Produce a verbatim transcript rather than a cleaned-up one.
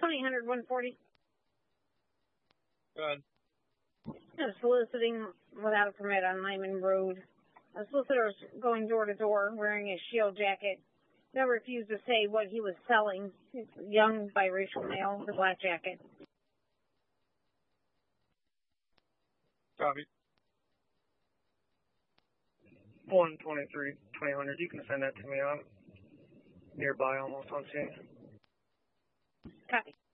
twenty hundred one forty. Go ahead. Soliciting without a permit on Lyman Road. A solicitor was going door to door wearing a shield jacket. Never refused to say what he was selling. He's a young biracial male with a black jacket. Copy. one twenty-three, twenty hundred. You can send that to me. I'm nearby almost on scene. Copy.